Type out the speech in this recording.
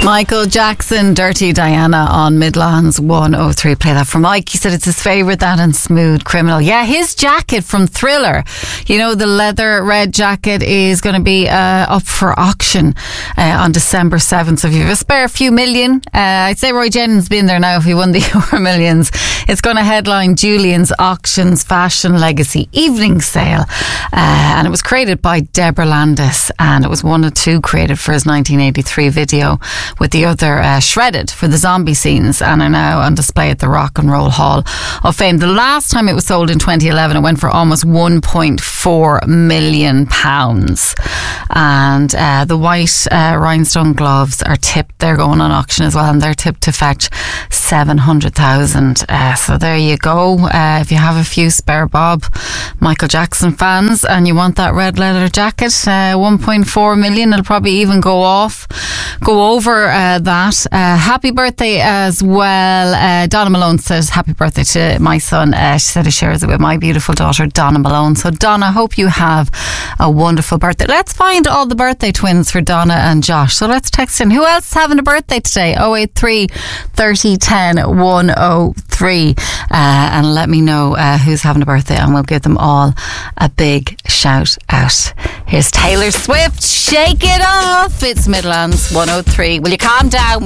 Michael Jackson, Dirty Diana on Midlands 103. Play that for Mike. He said it's his favourite, that and Smooth Criminal. Yeah, his jacket from Thriller, you know, the leather red jacket, is going to be up for auction on December 7th. So if you have a spare few million, I'd say Roy Jennings been there now if he won the Euro Millions. It's going to headline Julian's Auctions Fashion Legacy Evening Sale. And it was created by Deborah Landis, and it was one of two created for his 1983 video, with the other shredded for the zombie scenes, and are now on display at the Rock and Roll Hall of Fame. The last time it was sold in 2011, it went for almost £1.4 million. And the white rhinestone gloves are tipped. They're going on auction as well, and they're tipped to fetch 700,000. So there you go. If you have a few spare bob Michael Jackson fans and you want that red leather jacket, 1.4 million. It'll probably even go over that. Happy birthday as well. Donna Malone says happy birthday to my son. She said she shares it with my beautiful daughter Donna Malone. So Donna, hope you have a wonderful birthday. Let's find all the birthday twins for Donna and Josh. So let's text in. Who else is having a birthday today? 083 30 10 103. And let me know who's having a birthday, and we'll give them all a big shout out. Here's Taylor Swift, Shake It Off. It's Midlands 103. Will you calm down?